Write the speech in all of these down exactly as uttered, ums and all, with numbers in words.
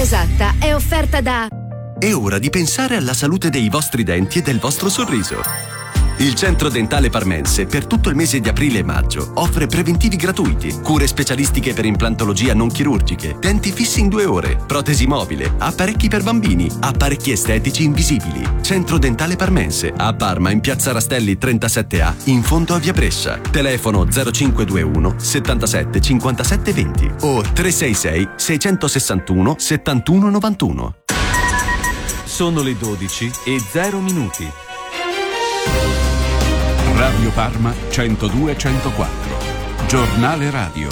esatta è offerta da... È ora di pensare alla salute dei vostri denti e del vostro sorriso. Il Centro Dentale Parmense per tutto il mese di aprile e maggio offre preventivi gratuiti, cure specialistiche per implantologia non chirurgiche, denti fissi in due ore, protesi mobile, apparecchi per bambini, apparecchi estetici invisibili. Centro Dentale Parmense a Parma in Piazza Rastelli trentasette A in fondo a Via Brescia. Telefono zero cinque due uno settantasette cinquantasette venti o tre sei sei sei sei uno settantuno novantuno. Sono le dodici e zero minuti. Radio Parma centodue centoquattro. Giornale radio.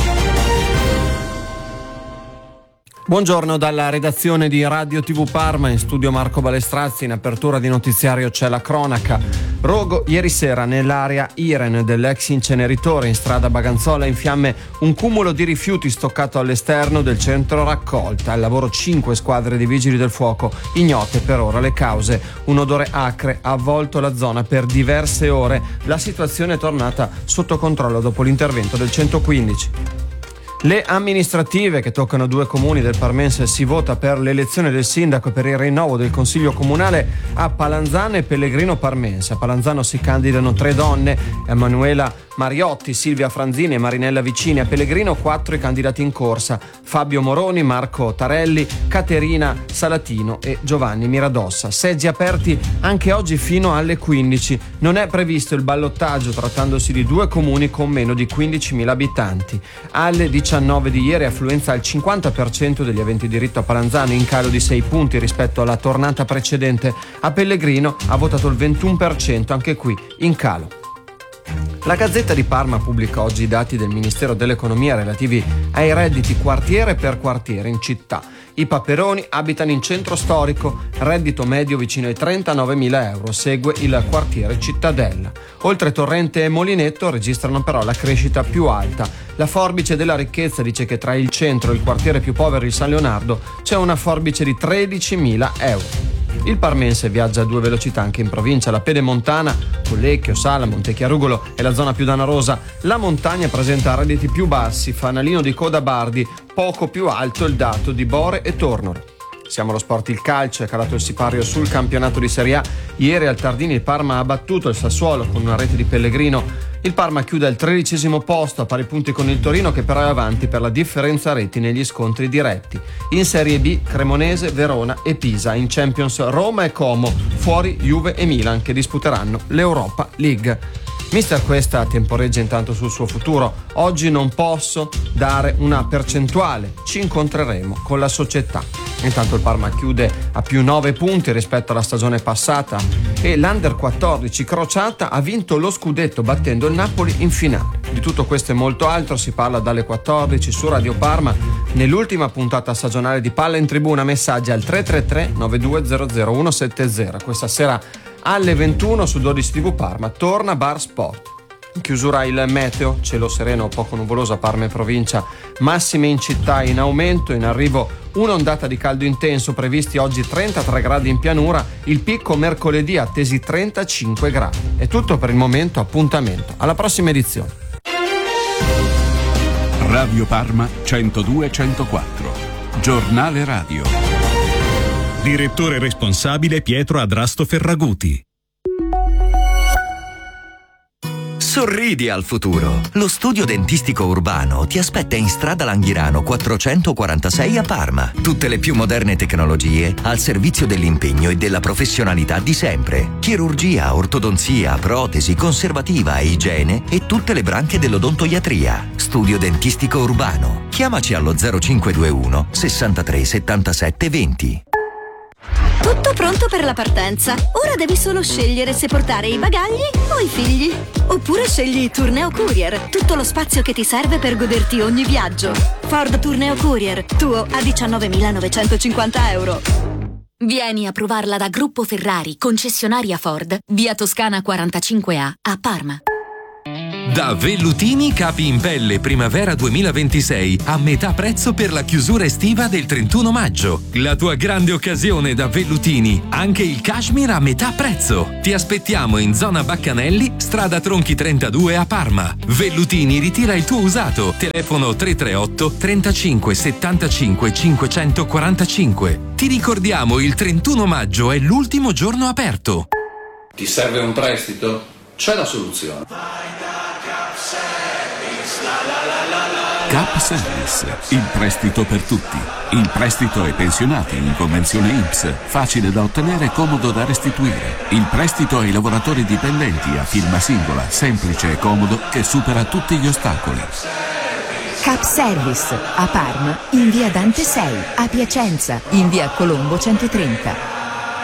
Buongiorno dalla redazione di Radio tivù Parma, in studio Marco Balestrazzi. In apertura di notiziario c'è la cronaca. Rogo ieri sera nell'area Iren dell'ex inceneritore in strada Baganzola in fiamme un cumulo di rifiuti stoccato all'esterno del centro raccolta. Al lavoro cinque squadre di vigili del fuoco, ignote per ora le cause. Un odore acre ha avvolto la zona per diverse ore. La situazione è tornata sotto controllo dopo l'intervento del centoquindici. Le amministrative che toccano due comuni del Parmense, si vota per l'elezione del sindaco e per il rinnovo del consiglio comunale a Palanzano e Pellegrino Parmense. A Palanzano si candidano tre donne: Emanuela Mariotti, Silvia Franzini e Marinella Vicini. A Pellegrino quattro i candidati in corsa: Fabio Moroni, Marco Tarelli, Caterina Salatino e Giovanni Miradossa. Seggi aperti anche oggi fino alle quindici. Non è previsto il ballottaggio trattandosi di due comuni con meno di quindicimila abitanti. Alle diciannove di ieri affluenza al cinquanta per cento degli aventi diritto a Palanzano, in calo di sei punti rispetto alla tornata precedente. A Pellegrino ha votato il ventuno per cento, anche qui in calo. La Gazzetta di Parma pubblica oggi i dati del Ministero dell'Economia relativi ai redditi quartiere per quartiere in città. I Paperoni abitano in centro storico, reddito medio vicino ai trentanovemila euro, segue il quartiere Cittadella. Oltre Torrente e Molinetto registrano però la crescita più alta. La forbice della ricchezza dice che tra il centro e il quartiere più povero, il San Leonardo, c'è una forbice di tredicimila euro. Il Parmense viaggia a due velocità anche in provincia. La Pedemontana, Collecchio, Sala, Montechiarugolo è la zona più danarosa. La montagna presenta redditi più bassi, fanalino di coda Bardi, poco più alto il dato di Bore e Tornore. Siamo allo sport. Il calcio, è calato il sipario sul campionato di Serie A. Ieri al Tardini il Parma ha battuto il Sassuolo con una rete di Pellegrino. Il Parma chiude al tredicesimo posto a pari punti con il Torino, che però è avanti per la differenza reti negli scontri diretti. In Serie B Cremonese, Verona e Pisa. In Champions Roma e Como, fuori Juve e Milan che disputeranno l'Europa League. Mister Cuesta temporeggia intanto sul suo futuro. Oggi non posso dare una percentuale, ci incontreremo con la società. Intanto il Parma chiude a più nove punti rispetto alla stagione passata e l'Under quattordici Crociata ha vinto lo scudetto battendo il Napoli in finale. Di tutto questo e molto altro si parla dalle quattordici su Radio Parma nell'ultima puntata stagionale di Palla in Tribuna. Messaggi al tre tre tre nove due zero zero uno sette zero. Questa sera alle ventuno su dodici tivù Parma torna Bar Sport. In chiusura il meteo, cielo sereno poco nuvoloso a Parma e provincia, massime in città in aumento, in arrivo un'ondata di caldo intenso, previsti oggi trentatré gradi in pianura, il picco mercoledì attesi trentacinque gradi. È tutto per il momento, appuntamento alla prossima edizione. Radio Parma centodue centoquattro. Giornale radio. Direttore responsabile Pietro Adrasto Ferraguti. Sorridi al futuro. Lo studio dentistico urbano ti aspetta in strada Langhirano quattrocentoquarantasei a Parma. Tutte le più moderne tecnologie al servizio dell'impegno e della professionalità di sempre. Chirurgia, ortodonzia, protesi, conservativa, igiene e tutte le branche dell'odontoiatria. Studio dentistico urbano. Chiamaci allo zero cinque due uno sessantatré settantasette venti. Tutto pronto per la partenza. Ora devi solo scegliere se portare i bagagli o i figli. Oppure scegli Tourneo Courier, tutto lo spazio che ti serve per goderti ogni viaggio. Ford Tourneo Courier, tuo a diciannovemilanovecentocinquanta euro. Vieni a provarla da Gruppo Ferrari, concessionaria Ford, via Toscana quarantacinque A, a Parma. Da Vellutini capi in pelle primavera duemilaventisei a metà prezzo per la chiusura estiva del trentuno maggio. La tua grande occasione da Vellutini, anche il cashmere a metà prezzo. Ti aspettiamo in zona Baccanelli, strada Tronchi trentadue a Parma. Vellutini ritira il tuo usato. Telefono tre tre otto trentacinque settantacinque cinquecentoquarantacinque. Ti ricordiamo, il trentuno maggio è l'ultimo giorno aperto. Ti serve un prestito? C'è la soluzione. Cap Service, il prestito per tutti. Il prestito ai pensionati in convenzione I N P S, facile da ottenere e comodo da restituire. Il prestito ai lavoratori dipendenti a firma singola, semplice e comodo, che supera tutti gli ostacoli. Cap Service, a Parma, in via Dante sei, a Piacenza, in via Colombo centotrenta.